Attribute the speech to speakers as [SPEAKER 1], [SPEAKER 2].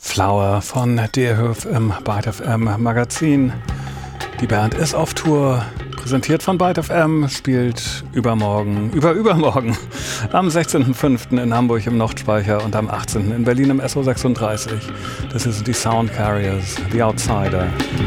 [SPEAKER 1] Flower von Deerhoof im Byte FM Magazin. Die Band ist auf Tour, präsentiert von Byte FM, spielt übermorgen am 16.05. in Hamburg im Nordspeicher und am 18. in Berlin im SO36. Das sind die Sound Carriers, The Outsider.